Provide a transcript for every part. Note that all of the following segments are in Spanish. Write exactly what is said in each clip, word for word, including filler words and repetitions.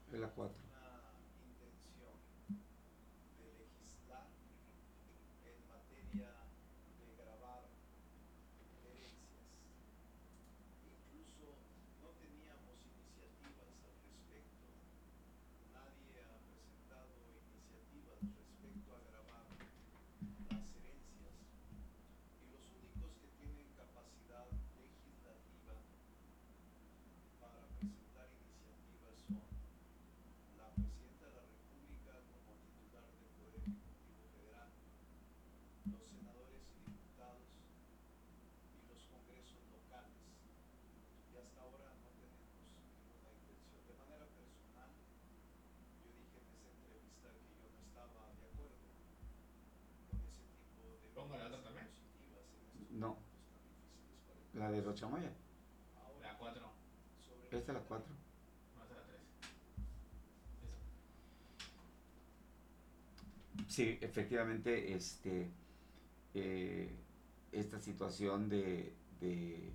Es la cuatro. una intención de legislar en materia de gravar herencias. Incluso no teníamos iniciativas al respecto. Nadie ha presentado iniciativas respecto a grabar las herencias. Y los únicos que tienen capacidad legislativa para presentar iniciativas son la Presidenta de la República como titular del Poder Ejecutivo Federal, los senadores y diputados y los congresos locales. Y hasta ahora no tenemos ninguna intención. De manera personal, yo dije en esa entrevista que yo no estaba de acuerdo con ese tipo de Pongo la otra medidas también. impositivas en estos No, momentos tan difíciles para el la de país. Rochamoya. Ahora, La cuatro. sobre la Esta es la otra, cuatro. No, esta es la tres. Eso. Sí, efectivamente, este, eh, esta situación de, de,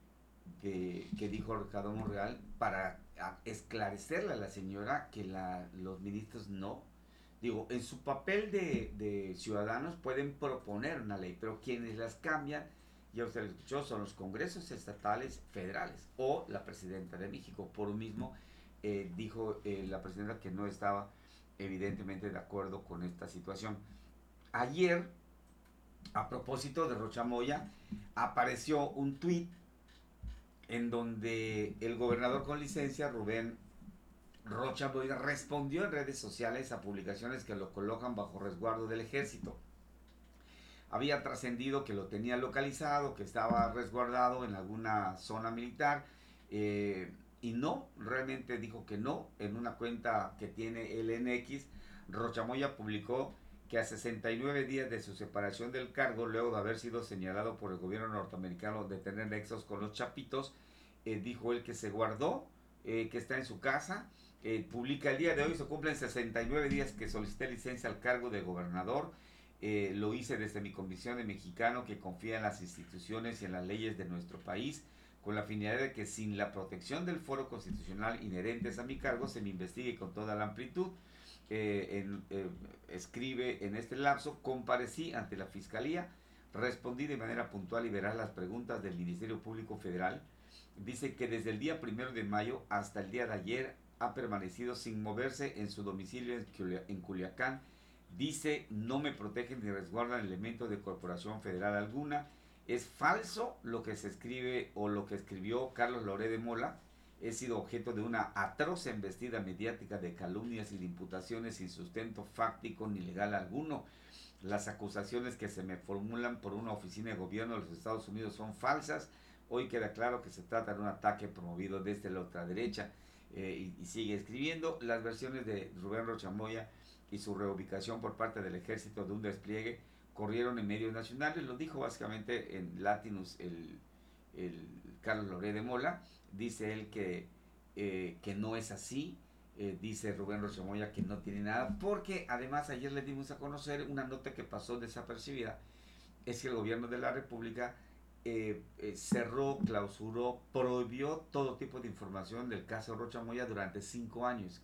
de que dijo Ricardo Monreal para esclarecerle a la señora que la, los ministros no. Digo, en su papel de, de ciudadanos pueden proponer una ley, pero quienes las cambian, ya usted lo escuchó, son los congresos estatales federales o la presidenta de México. Por lo mismo, eh, dijo eh, la presidenta que no estaba evidentemente de acuerdo con esta situación. Ayer, a propósito de Rocha Moya, apareció un tuit en donde el gobernador con licencia, Rubén Rocha Moya, respondió en redes sociales a publicaciones que lo colocan bajo resguardo del ejército. Había trascendido que lo tenía localizado, que estaba resguardado en alguna zona militar, eh, y no, realmente dijo que no. En una cuenta que tiene el N X, Rochamoya publicó que a sesenta y nueve días de su separación del cargo, luego de haber sido señalado por el gobierno norteamericano de tener nexos con los chapitos, eh, dijo él que se guardó, eh, que está en su casa. Eh, publica el día de hoy, se cumplen sesenta y nueve días que solicité licencia al cargo de gobernador. Eh, lo hice desde mi convicción de mexicano que confía en las instituciones y en las leyes de nuestro país, con la finalidad de que sin la protección del foro constitucional inherentes a mi cargo se me investigue con toda la amplitud. Eh, en, eh, escribe en este lapso: comparecí ante la Fiscalía, respondí de manera puntual y veraz las preguntas del Ministerio Público Federal. Dice que desde el día primero de mayo hasta el día de ayer ha permanecido sin moverse en su domicilio en Culiacán. Dice: no me protegen ni resguardan elementos de corporación federal alguna. Es falso lo que se escribe o lo que escribió Carlos Loré de Mola. He sido objeto de una atroz embestida mediática de calumnias y de imputaciones sin sustento fáctico ni legal alguno. Las acusaciones que se me formulan por una oficina de gobierno de los Estados Unidos son falsas. Hoy queda claro que se trata de un ataque promovido desde la ultraderecha. Eh, y, y sigue escribiendo: las versiones de Rubén Rochamoya y su reubicación por parte del ejército de un despliegue corrieron en medios nacionales. Lo dijo básicamente en Latinus el, el Carlos Loré de Mola. Dice él que, eh, que no es así. Eh, dice Rubén Rochamoya que no tiene nada, porque además ayer le dimos a conocer una nota que pasó desapercibida. Es que el gobierno de la República eh, eh, cerró, clausuró, prohibió todo tipo de información del caso Rocha Moya durante cinco años.